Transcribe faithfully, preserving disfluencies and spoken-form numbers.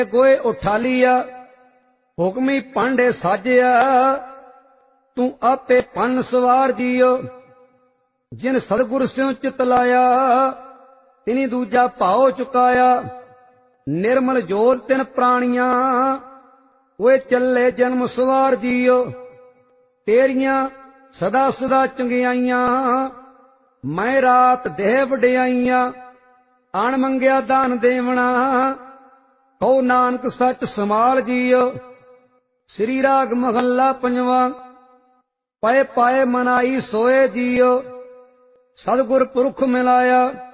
गोए उठालिया हुक्मी पांडे साजिया तू आपे पन सवार जियो जिन सतगुर स्यों चित लाया तिनी दूजा भाव चुकाया निर्मल जोत तिन प्राणियां ओए चले जन्म सवार जियो तेरियां सदा सदा चंगियाइयां मैं रात देह वडियाइयां अण मंगया दान देवना कहो नानक सच समाल जियो। श्री राग महला पंजवा पाए पाए मनाई सोए जियो सतगुर पुरख मिलाया